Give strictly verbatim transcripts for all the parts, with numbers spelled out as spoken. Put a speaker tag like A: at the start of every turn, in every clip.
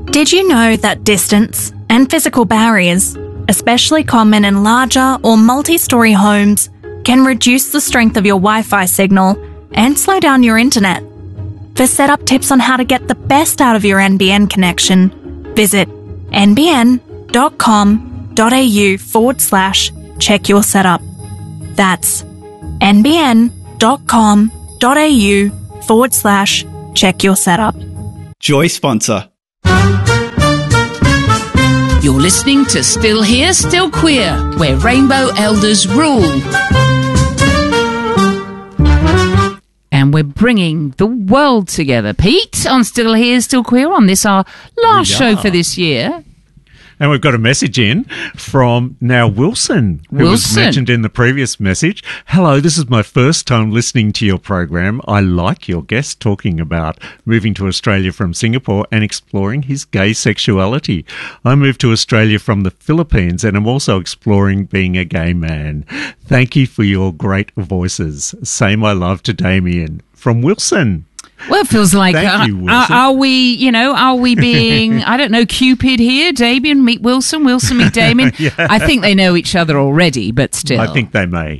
A: Did you know that distance and physical barriers, especially common in larger or multi-storey homes, can reduce the strength of your Wi-Fi signal and slow down your internet? For setup tips on how to get the best out of your N B N connection, visit nbn.com.au forward slash check your setup. That's nbn.com.au forward slash check your setup.
B: Joy sponsor.
C: You're listening to Still Here, Still Queer, where Rainbow Elders rule. And we're bringing the world together. Pete, on Still Here, Still Queer, on this, our last show for this year.
D: And we've got a message in from now Wilson, who
C: Wilson.
D: was mentioned in the previous message. Hello, this is my first time listening to your program. I like your guest talking about moving to Australia from Singapore and exploring his gay sexuality. I moved to Australia from the Philippines and I'm also exploring being a gay man. Thank you for your great voices. Say my love to Damien. From Wilson.
C: Well, it feels like,
D: Thank
C: uh,
D: you, Wilson.
C: are, are we, you know, are we being, I don't know, Cupid here? Damien meet Wilson, Wilson meet Damien.
D: Yeah.
C: I think they know each other already, but still.
D: I think they may.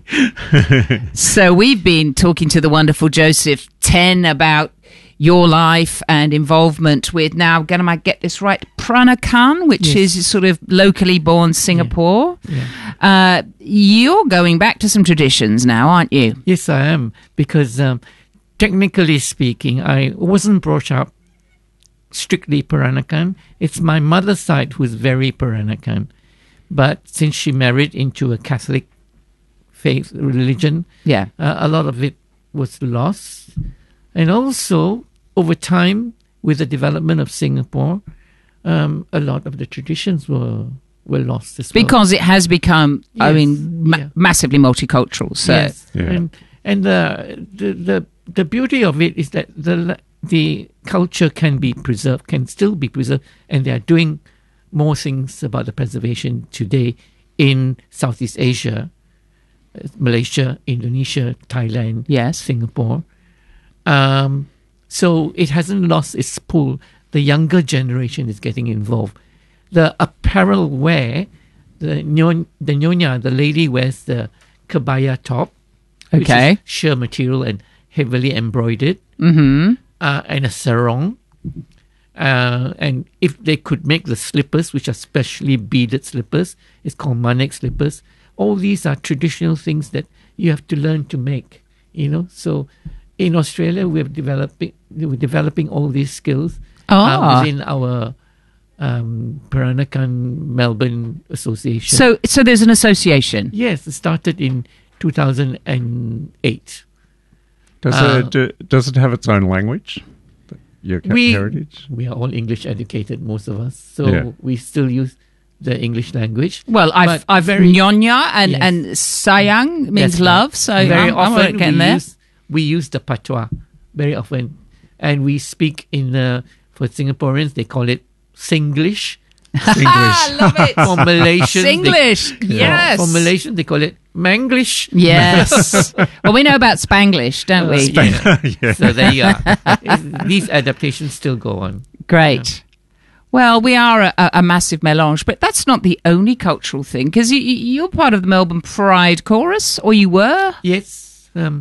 C: So we've been talking to the wonderful Joseph Ten about your life and involvement with, now, going to get this right, Peranakan, which
E: Yes.
C: is sort of locally born Singapore.
E: Yeah.
C: Uh, you're going back to some traditions now, aren't you?
E: Yes, I am, because um, technically speaking, I wasn't brought up strictly Peranakan. It's my mother's side who's very Peranakan. But since she married into a Catholic faith religion,
C: Yeah.
E: uh, a lot of it was lost. And also, over time, with the development of Singapore, um, a lot of the traditions were were lost as well.
C: Because it has become, I
E: Yes,
C: mean, ma-
E: yeah.
C: massively multicultural. So,
E: Yes.
D: Yeah.
E: And and the, the the the beauty of it is that the the culture can be preserved, can still be preserved, and they are doing more things about the preservation today in Southeast Asia, uh, Malaysia, Indonesia, Thailand,
C: Yes.
E: Singapore. Um, so it hasn't lost its pull. The younger generation is getting involved. The apparel wear, the nyon, the nyonya, the lady wears the kebaya top, which
C: Okay.
E: is sheer material and heavily embroidered,
C: mm-hmm.
E: uh, and a sarong. Uh, and if they could make the slippers, which are specially beaded slippers, it's called manik slippers. All these are traditional things that you have to learn to make. You know, so in Australia we're developing we're developing all these skills
C: Ah.
E: uh, within our um, Peranakan Melbourne Association.
C: So, so there's an association.
E: Yes, it started in two thousand eight.
D: Does,
E: Uh,
D: it, do, does it have its own language? Your ca-
E: We
D: heritage?
E: we are all English educated, most of us, so
D: Yeah.
E: we still use the English language.
C: Well, I've,
E: But
C: I've
E: very-
C: nyonya and,
E: Yes.
C: and sayang means
E: That's right.
C: love. So
E: very
C: I'm, I'm
E: often
C: getting
E: we
C: there.
E: use we use the patois very often, and we speak in uh, for Singaporeans they call it Singlish.
C: Ah, love it.
E: For Malaysians, they-
C: Singlish.
E: Yeah,
C: Yes.
E: for Malaysians they call it Manglish.
C: Yes. Well, we know about Spanglish, don't we?
E: Uh, yeah.
D: Yeah.
E: So there you are. It's- These adaptations still go on.
C: Great. Well, we are a, a massive melange, but that's not the only cultural thing, because you, you're part of the Melbourne Pride Chorus, or you were,
E: Yes, um,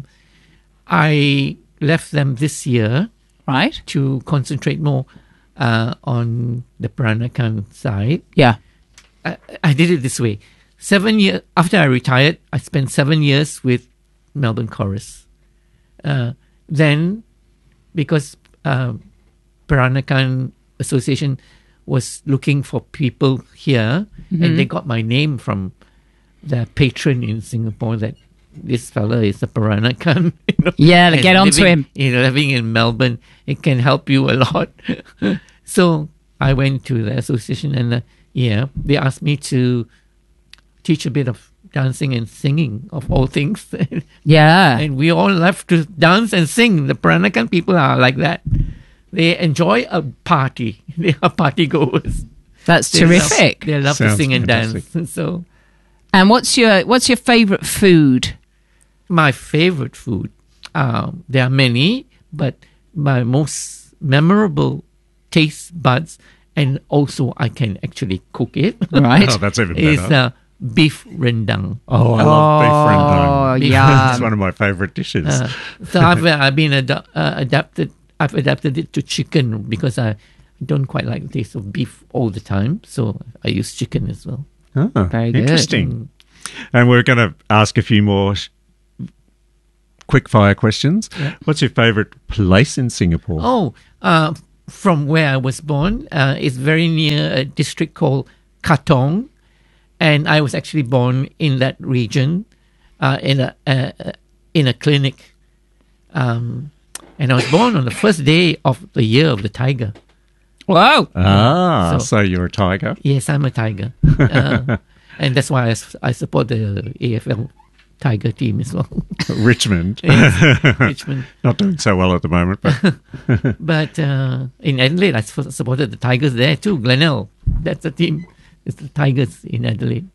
E: I left them this year
C: right?
E: to concentrate more uh, on the Peranakan side.
C: Yeah.
E: I, I did it this way. Seven years after I retired, I spent seven years with Melbourne Chorus. Uh, then, because uh, Peranakan Association was looking for people here, and they got my name from the patron in Singapore that this fella is a Peranakan. You know,
C: Yeah,
E: and
C: get onto
E: living-
C: him.
E: You know, living in Melbourne, it can help you a lot. So I went to the association, and uh, yeah, they asked me to teach a bit of dancing and singing, of all things.
C: Yeah.
E: And we all love to dance and sing. The Peranakan people are like that. They enjoy a party. They are party goers.
C: That's
E: They
C: terrific.
E: Love, they love to
D: Sounds
E: sing and
D: fantastic.
E: dance. So
C: And what's your what's your favourite food?
E: my favorite food, um, there are many, but my most memorable taste buds and also I can actually cook it.
C: Right.
D: Oh, that's even
E: Is
D: better.
E: uh, beef rendang.
D: Oh, I love beef rendang.
C: Oh, yeah.
D: It's one of my favourite dishes.
E: Uh, so I've uh, I've been ad- uh, adapted. I've adapted it to chicken because I don't quite like the taste of beef all the time. So I use chicken as well.
D: oh,
C: Very good.
D: interesting. And we're going to ask a few more sh- quick fire questions.
E: Yeah.
D: What's your favourite place in Singapore?
E: Oh, uh, from where I was born, uh, it's very near a district called Katong, and I was actually born in that region, uh, in a uh, in a clinic, um, and I was born on the first day of the year of the tiger.
C: Whoa.
D: Ah, so,
E: So-
D: you're a tiger.
E: Yes, I'm a tiger, uh, and that's why I, s- I support the A F L Tiger team as well.
D: Richmond.
E: Yes, Richmond.
D: Not doing so well at the moment, but
E: But uh, in Adelaide, I su- supported the Tigers there too. Glenelg, that's the team. It's the Tigers in Adelaide.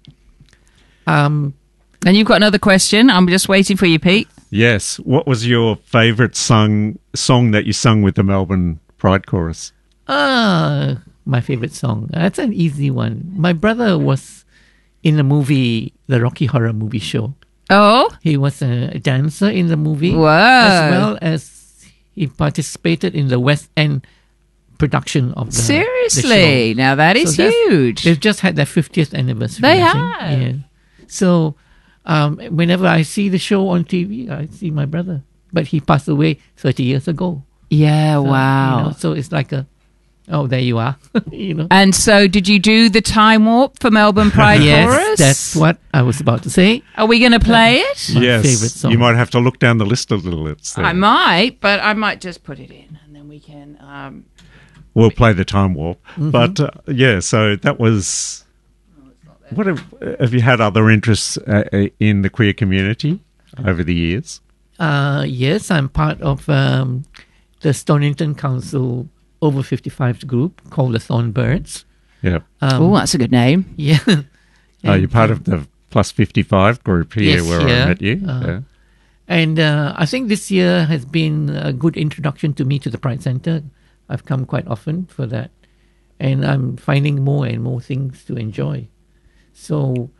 E: Um,
C: And you've got another question. I'm just waiting for you, Pete.
D: yes. What was your favourite song song that you sung with the Melbourne Pride Chorus?
E: uh, my favorite song. That's an easy one. My brother was in the movie, the Rocky Horror Movie Show.
C: Oh,
E: He was a dancer in the movie,
C: Whoa.
E: as well as he participated in the West End production of the the
C: seriously?
E: show.
C: Now that is
E: So that's-
C: huge.
E: They've just had their fiftieth anniversary.
C: They
E: I think.
C: have.
E: Yeah. So, um, whenever I see the show on T V, I see my brother. But he passed away thirty years ago.
C: Yeah,
E: So,
C: wow.
E: You know, so it's like a, oh, there you are. you know.
C: And so, did you do the time warp for Melbourne Pride
E: yes,
C: Chorus?
E: that's what I was about to say.
C: Are we going to play it?
E: My
D: yes.
E: favourite song.
D: You might have to look down the list a little. It's there.
C: I might, but I might just put it in, and then we can. Um,
D: We'll play the time warp.
E: Mm-hmm.
D: But uh, yeah, so that was. What have, have you had other interests uh, uh, in the queer community over the years?
E: Uh, yes, I'm part of um, the Stonington Council over fifty-fives group called the Thornbirds.
D: Yeah.
E: Um,
C: oh, that's a good name.
E: Yeah.
D: Oh, you're part of the plus fifty-five group here
E: Yes,
D: where I
E: yeah.
D: met you.
E: Uh,
D: yeah.
E: And uh, I think this year has been a good introduction to me to the Pride Centre. I've come quite often for that. And I'm finding more and more things to enjoy. So,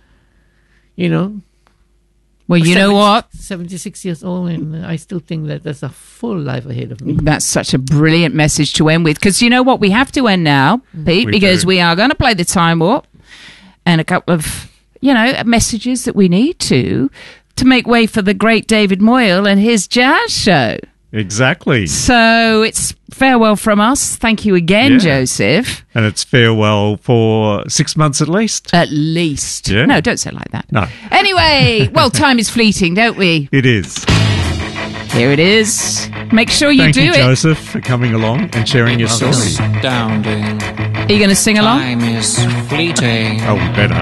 E: you know.
C: Well, you know
E: seventy
C: what?
E: seventy-six years old, and I still think that there's a full life ahead of me.
C: That's such a brilliant message to end with. Because you know what? We have to end now, Pete,
D: We
C: because
D: do.
C: we are going to play the time warp and a couple of, you know, messages that we need to to make way for the great David Moyle and his jazz show.
D: Exactly.
C: So it's farewell from us. Thank you again,
D: Yeah.
C: Joseph.
D: And it's farewell for six months at least.
C: At least.
D: Yeah.
C: No, don't say it like that.
D: No,
C: Anyway, well, time is fleeting, don't we?
D: it is.
C: Here it is. Make sure you
D: Thank
C: do
D: you,
C: it.
D: Joseph, for coming along and sharing your story.
F: Astounding.
C: Are you going to sing along?
F: Time is fleeting.
D: Oh, we better.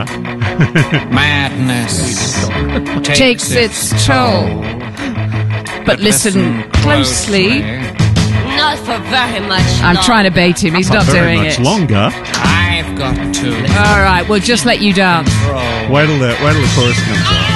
F: Madness
C: Takes its toll. But listen closely.
G: Not for very much
C: I'm trying to bait him. He's not,
D: Not very
C: doing
D: much
C: it.
D: longer.
F: I've got to
C: All right, we'll just let you dance.
F: roll.
D: Wait till the, wait till the chorus comes on.